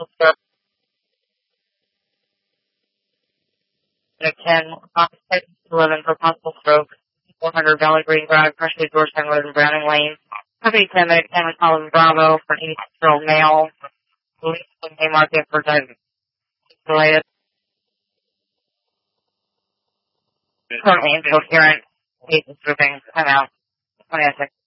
At 10, 11 for possible stroke. 400 Valley Green Drive, Freshly Georgetown Road and Browning Lane. Company 10 minutes, 10 Collins Bravo for an 86-year-old male. Police in Haymarket for diagnosis related. Currently incoherent. Case is moving. Time out. 20 seconds.